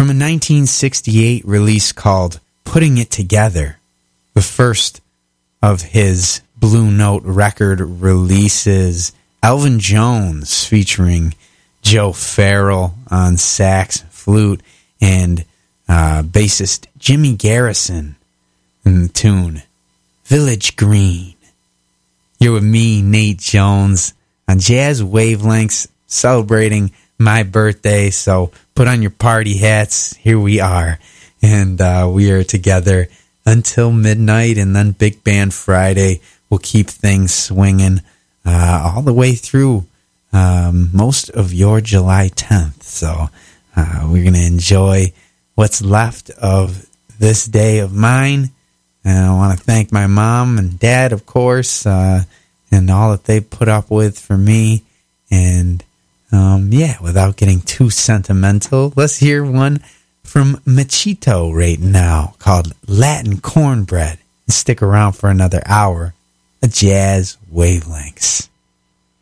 from a 1968 release called Putting It Together, the first of his Blue Note record releases. Elvin Jones featuring Joe Farrell on sax, flute, and bassist Jimmy Garrison in the tune Village Green. You're with me, Nate Jones, on Jazz Wavelengths, celebrating my birthday, so put on your party hats. Here we are, and we are together until midnight, and then Big Band Friday will keep things swinging all the way through most of your July 10th. So we're going to enjoy what's left of this day of mine. And I want to thank my mom and dad, of course, and all that they put up with for me. And without getting too sentimental, let's hear one from Machito right now called Latin Cornbread. Stick around for another hour of Jazz Wavelengths.